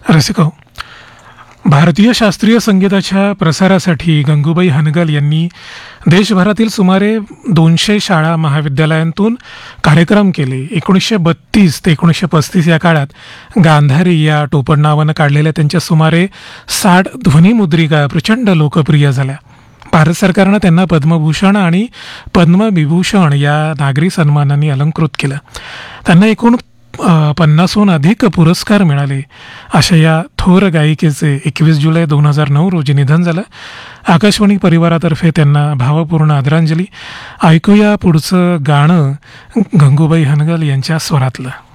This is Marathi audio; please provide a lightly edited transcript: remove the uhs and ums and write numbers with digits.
रसिको, भारतीय शास्त्रीय संगीताच्या प्रसारासाठी गंगूबाई हनगल यांनी देशभरातील सुमारे 200 शाळा महाविद्यालयांतून कार्यक्रम केले. 1932 ते 1935 या काळात गांधारी या टोपणनावानं काढलेल्या त्यांच्या सुमारे 60 ध्वनिमुद्रिका प्रचंड लोकप्रिय झाल्या. भारत सरकारनं त्यांना पद्मभूषण आणि पद्मविभूषण या नागरी सन्मानांनी अलंकृत केलं. त्यांना एकूण 50हून अधिक पुरस्कार मिळाले. अशा या थोर गायिकेचे 21 जुलै 2009 रोजी निधन झालं. आकाशवाणी परिवारातर्फे त्यांना भावपूर्ण आदरांजली. ऐकूया पुढचं गाणं गंगूबाई हनगल यांच्या स्वरातलं.